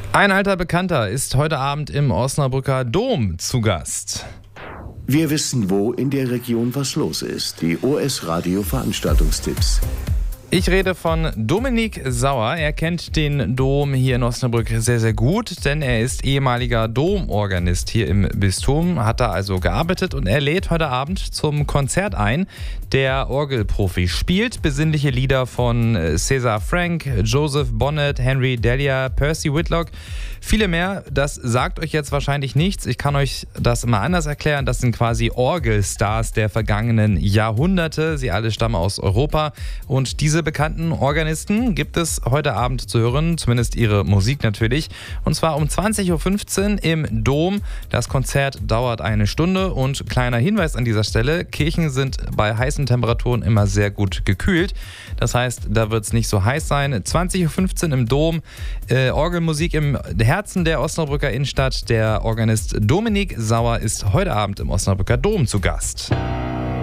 Ein alter Bekannter ist heute Abend im Osnabrücker Dom zu Gast. Wir wissen, wo in der Region was los ist. Die OS Radio Veranstaltungstipps. Ich rede von Dominik Sauer. Er kennt den Dom hier in Osnabrück sehr, sehr gut, denn er ist ehemaliger Domorganist hier im Bistum, hat da also gearbeitet und er lädt heute Abend zum Konzert ein. Der Orgelprofi spielt besinnliche Lieder von César Franck, Joseph Bonnet, Henry Delia, Percy Whitlock, viele mehr. Das sagt euch jetzt wahrscheinlich nichts. Ich kann euch das mal anders erklären. Das sind quasi Orgelstars der vergangenen Jahrhunderte. Sie alle stammen aus Europa und diese bekannten Organisten gibt es heute Abend zu hören, zumindest ihre Musik natürlich. Und zwar um 20.15 Uhr im Dom. Das Konzert dauert eine Stunde und kleiner Hinweis an dieser Stelle, Kirchen sind bei heißen Temperaturen immer sehr gut gekühlt. Das heißt, da wird es nicht so heiß sein. 20.15 Uhr im Dom, Orgelmusik im Herzen der Osnabrücker Innenstadt. Der Organist Dominik Sauer ist heute Abend im Osnabrücker Dom zu Gast.